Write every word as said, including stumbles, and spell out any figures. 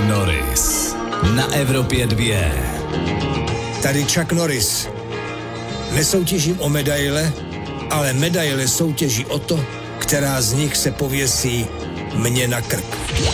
Norris na Evropě dva. Tady Chuck Norris. Nesoutěžím o medaile, ale medaile soutěží o to, která z nich se pověsí mně na krk.